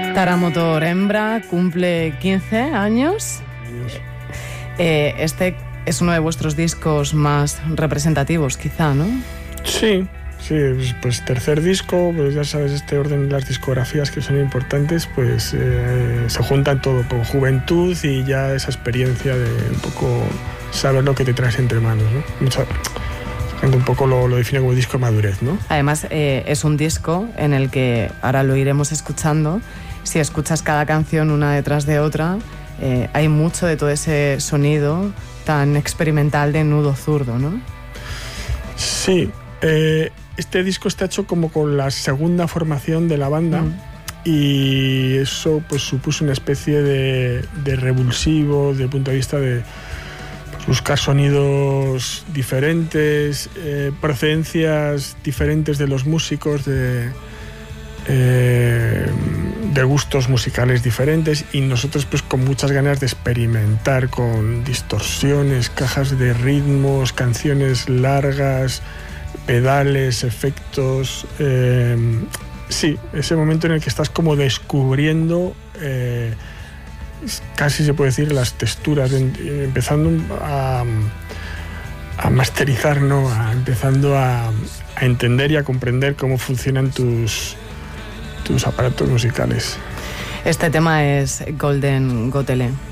Taramotor Hembra cumple 15 años. Este es uno de vuestros discos más representativos, quizá, ¿no? Sí, pues tercer disco, pues ya sabes, este orden de las discografías que son importantes, pues se juntan todo, con juventud y ya esa experiencia de un poco saber lo que te traes entre manos, ¿no? Mucha gente un poco lo define como disco de madurez, ¿no? Además, es un disco en el que, ahora lo iremos escuchando, si escuchas cada canción una detrás de otra, hay mucho de todo ese sonido tan experimental de Nudo Zurdo, ¿no? Sí, este disco está hecho como con la segunda formación de la banda y eso pues supuso una especie de revulsivo desde el punto de vista de pues, buscar sonidos diferentes, procedencias diferentes de los músicos, de gustos musicales diferentes, y nosotros pues con muchas ganas de experimentar con distorsiones, cajas de ritmos, canciones largas, pedales, efectos. Sí, ese momento en el que estás como descubriendo casi se puede decir las texturas, empezando a masterizar, ¿no? Empezando a entender y a comprender cómo funcionan tus aparatos musicales. Este tema es Golden Gotele.